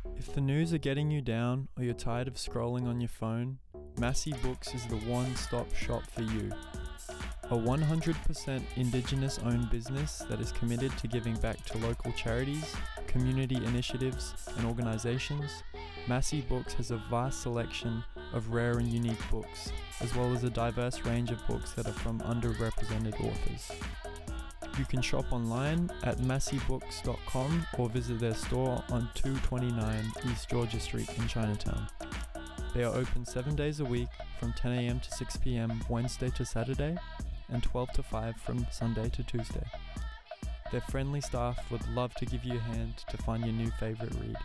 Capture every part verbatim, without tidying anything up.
If the news are getting you down or you're tired of scrolling on your phone, Massey Books is the one-stop shop for you. A one hundred percent Indigenous-owned business that is committed to giving back to local charities, community initiatives, and organisations, Massey Books has a vast selection of rare and unique books, as well as a diverse range of books that are from underrepresented authors. You can shop online at massey books dot com or visit their store on two twenty-nine East Georgia Street in Chinatown. They are open seven days a week from ten a.m. to six p.m. Wednesday to Saturday and twelve to five from Sunday to Tuesday. Their friendly staff would love to give you a hand to find your new favourite read.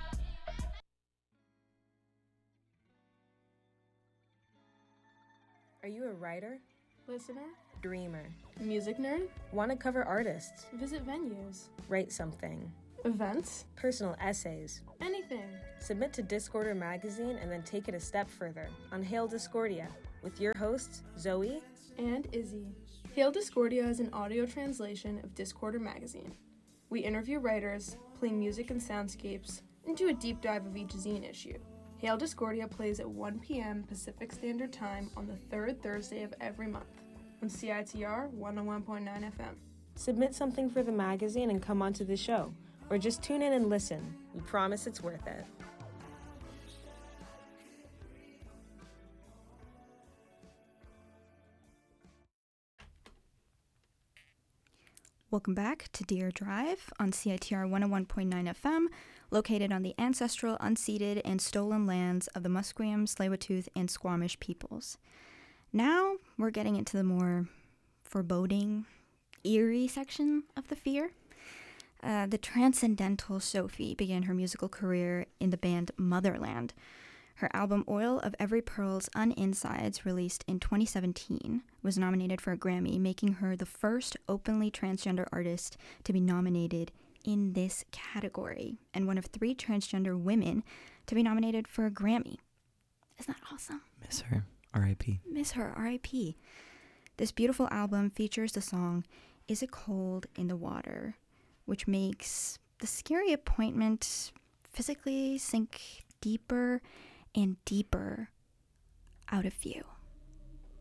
Are you a writer? Listener? Dreamer? Music nerd? Want to cover artists? Visit venues? Write something? Events? Personal essays? Anything. Submit to Discorder magazine and then take it a step further on Hail Discordia with your hosts, Zoe and Izzy. Hail Discordia is an audio translation of Discorder magazine. We interview writers, play music and soundscapes, and do a deep dive of each zine issue. Hail Discordia plays at one p.m. Pacific Standard Time on the third Thursday of every month on C I T R one oh one point nine F M. Submit something for the magazine and come onto the show, or just tune in and listen. We promise it's worth it. Welcome back to Deer Drive on C I T R one oh one point nine F M, located on the ancestral, unceded, and stolen lands of the Musqueam, Tsleil-Waututh, and Squamish peoples. Now we're getting into the more foreboding, eerie section of the fear. Uh, the transcendental Sophie began her musical career in the band Motherland. Her album Oil of Every Pearl's Uninsides, released in twenty seventeen, was nominated for a Grammy, making her the first openly transgender artist to be nominated in this category, and one of three transgender women to be nominated for a Grammy. Isn't that awesome? Miss her. R I P Miss her. R I P This beautiful album features the song Is It Cold in the Water, which makes the scary appointment physically sink deeper and deeper out of view.